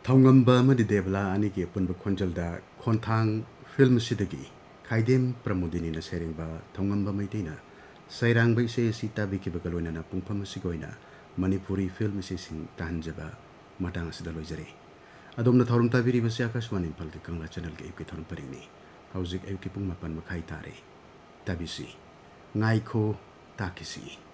थौंगंबा अमदि देवला अनि के पुनब खोंजलदा खोंथांग फिल्म सिदगी खाइदेम प्रमोदिनी न सेरिंगबा थौंगंबा मैतेना सैरांग बैसे सीता बिकी बगलोइना न पुंफम सिगोइना मणिपुरी फिल्म सिसिंग तांजबा मटांग सिदा लोइजरे अदोमना थौरम ताबिरी बसे आकाशवाणी इम्फाल के कंगला चैनल के एपके थौरम परिंगनी हौजिक एपके पुंग मपन मखाई तारे ताबिसी ngaiko takisi